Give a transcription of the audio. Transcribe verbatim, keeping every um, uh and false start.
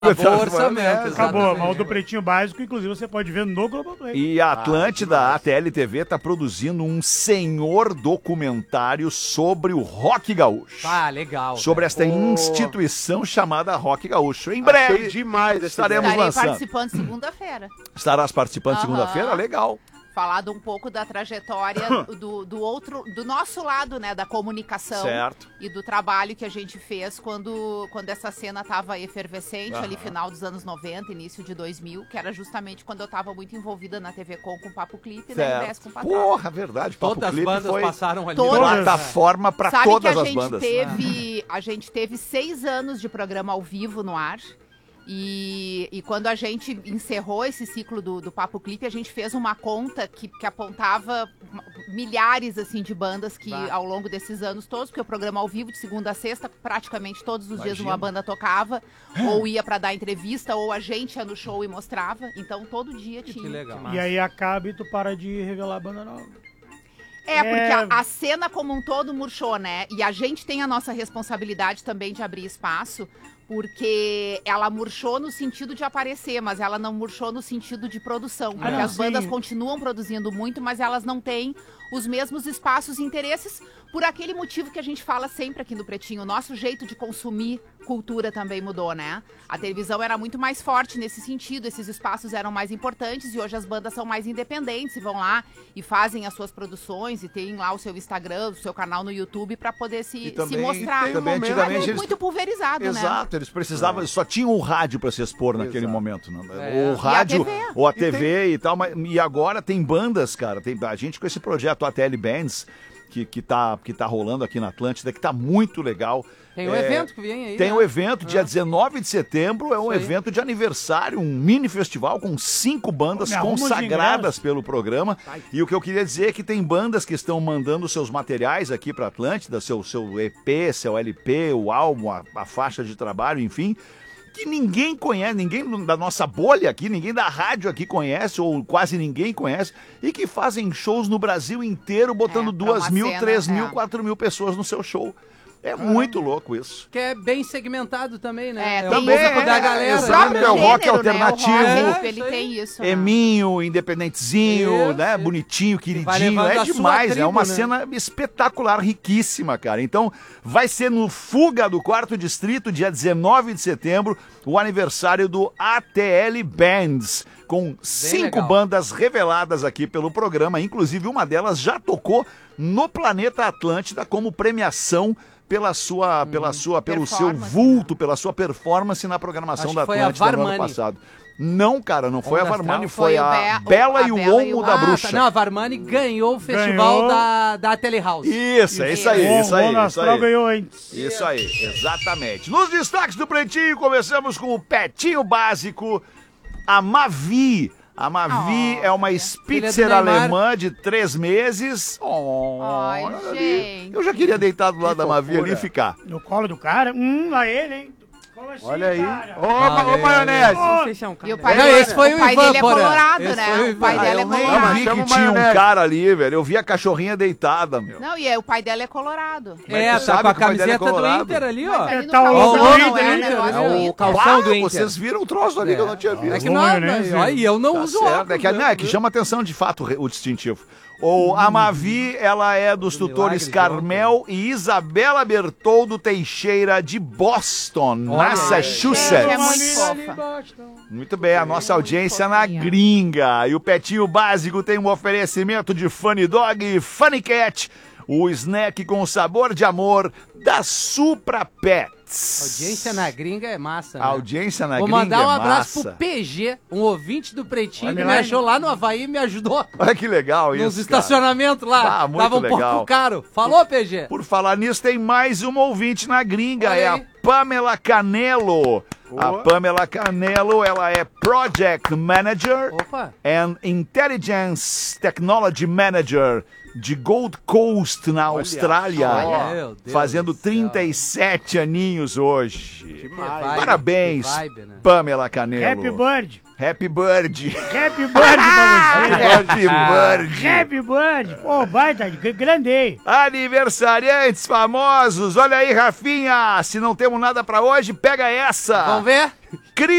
Acabou o orçamento. É, acabou, mas o do Pretinho Básico, inclusive, você pode ver no Globoplay. E a Atlântida, ah, a T L T V, está produzindo um senhor documentário sobre o rock gaúcho. Ah, legal. Sobre esta oh. instituição chamada Rock Gaúcho. Em breve, Achei demais estaremos Estarei lançando. participando segunda-feira. Estarás participando Aham. segunda-feira? Legal. Falado um pouco da trajetória do, do outro, do nosso lado, né, da comunicação. Certo. E do trabalho que a gente fez quando, quando essa cena estava efervescente, Aham. ali final dos anos noventa, início de dois mil, que era justamente quando eu estava muito envolvida na T V Com com o Papo Clipe e na R dez com o Patrão. Porra, verdade. Papo Todas as Clipe bandas foi passaram ali. Todas. plataforma para Sabe todas que a as gente bandas. Teve, a gente teve seis anos de programa ao vivo no ar. E, e quando a gente encerrou esse ciclo do, do Papo Clipe, a gente fez uma conta que, que apontava milhares assim, de bandas que Bah. ao longo desses anos todos, porque o programa ao vivo de segunda a sexta, praticamente todos os Imagina. dias uma banda tocava, ou ia pra dar entrevista, ou a gente ia no show e mostrava. Então todo dia tinha. Que legal. E aí acaba e tu para de revelar a banda nova. É, porque É. a, a cena como um todo murchou, né? E a gente tem a nossa responsabilidade também de abrir espaço, porque ela murchou no sentido de aparecer, mas ela não murchou no sentido de produção. Porque Ah, as bandas sim. continuam produzindo muito, mas elas não têm os mesmos espaços e interesses por aquele motivo que a gente fala sempre aqui no Pretinho. O nosso jeito de consumir cultura também mudou, né? A televisão era muito mais forte nesse sentido, esses espaços eram mais importantes e hoje as bandas são mais independentes e vão lá e fazem as suas produções e tem lá o seu Instagram, o seu canal no YouTube pra poder se, E também- se mostrar. e também Mas antigamente muito, eles- muito pulverizado, né? Exato, eles precisavam, só tinham o rádio para se expor naquele Exato. momento, né? É. Ou o rádio, E a T V. ou a T V e, tal, mas, e agora tem bandas, cara, tem a gente com esse projeto A T L Bands, que, que, tá, que tá rolando aqui na Atlântida, que tá muito legal. Tem o É, evento que vem aí. Tem né? o evento, dia Ah. dezenove de setembro, é um Isso aí. evento de aniversário, um mini festival com cinco bandas Me arruma os consagradas ingressos. pelo programa. E o que eu queria dizer é que tem bandas que estão mandando seus materiais aqui para Atlântida, seu, seu E P, seu L P, o álbum, a, a faixa de trabalho, enfim, que ninguém conhece, ninguém da nossa bolha aqui, ninguém da rádio aqui conhece, ou quase ninguém conhece, e que fazem shows no Brasil inteiro, botando É, pra duas uma mil, cena, três mil, é. quatro mil pessoas no seu show. É muito louco isso. Que é bem segmentado também, né? É, o tem Também público é, da galera. exato, né? é o rock gênero, né? alternativo. O rock, É, ele isso aí. tem isso. né? Eminho, independentezinho, Isso, né? isso. Bonitinho, vai queridinho. levando É a sua demais, é tribo, uma né? cena espetacular, riquíssima, cara. Então, vai ser no Fuga do Quarto Distrito, dia dezenove de setembro, o aniversário do A T L Bands, com cinco legal. bandas reveladas aqui pelo programa. Inclusive, uma delas já tocou no Planeta Atlântida como premiação pela sua, pela sua, pelo seu Performance, vulto, pela sua performance na programação Acho da que foi a Atlântida no ano Varmani. passado. Não, cara, não foi a Onda Varmani, Astral? foi, Foi o a Be- Bela o- e o a Bela e Olmo o- da Ah, Bruxa. tá. Não, a Varmani ganhou o festival Ganhou. da, da Telehouse. Isso, é isso aí, O isso aí, Onda isso Astral aí. ganhou antes. Isso aí, exatamente. Nos destaques do Pretinho, começamos com o Petinho Básico, a Mavi. A Mavi Oh, é uma filha Spitzer do Neymar. alemã de três meses. Oh, Ai, olha ali. gente. Eu já queria deitar do lado da Mavi ali e ficar. No colo do cara, hum, lá ele, hein? Como assim, Olha aí. cara? Ô, Ah, ô, é, maionese. Não sei se é um cara. E o pai, Não, dele, esse foi o o pai Ivan, dele é Porã. colorado, Esse né? foi o O pai Ivan. dela é Eu nem Eu colorado. vi que chama tinha um maionese. cara ali, velho. Eu vi a cachorrinha deitada, meu. Não, e é, o pai dela é colorado. É, tu tá sabe com a que o pai dele é camiseta do colorado? Inter ali, Mas ó. ali no Tá o calção, logo do não, Inter, é o Inter, negócio né? do O Inter. calção Ah, do Inter. vocês viram o troço ali que eu não tinha visto. É que Ô, não, maionese. mas, aí eu não Tá uso certo, óculos. é que, não, é que né? chama atenção de fato o distintivo. O, a Mavi, ela é dos Do tutores milagre de Carmel e Isabela Bertoldo Teixeira de Boston, Olha aí. Massachusetts. É muito fofa. Muito bem, a nossa Muito audiência na fofinha. gringa. E o Petinho Básico tem um oferecimento de Funny Dog e Funny Cat, o snack com sabor de amor da Supra Pets. Audiência na gringa é massa, né? A audiência na Vou gringa mandar um é abraço massa. pro P G, um ouvinte do Pretinho, Olha que lá, me achou lá no Havaí e me ajudou. Olha que legal isso, Nos cara. estacionamentos lá. Ah, muito Tava um legal. pouco caro. Falou, P G? Por falar nisso, tem mais uma ouvinte na gringa, Olha é aí. a Pamela Canelo. A Pamela Canelo, ela é Project Manager Opa. and Intelligence Technology Manager de Gold Coast, na Austrália. só. Meu Deus Fazendo do céu. trinta e sete aninhos hoje. Que vibe, Parabéns, que vibe, né? Pamela Canelo. Happy Bird. Happy Bird. Happy Bird pra você. Happy Bird. Happy Bird. Pô, baita, grande. Aniversariantes famosos. Olha aí, Rafinha. Se não temos nada pra hoje, pega essa. Vamos ver? Cris